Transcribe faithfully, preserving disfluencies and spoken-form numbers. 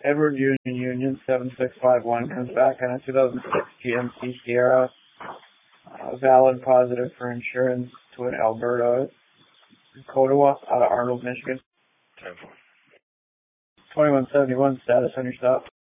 Edward Union Union seven six five one comes back on a two thousand six G M C Sierra. Uh, valid positive for insurance to an Alberta Kodawa out of Arnold, Michigan. ten four. twenty-one seventy-one status on your stop.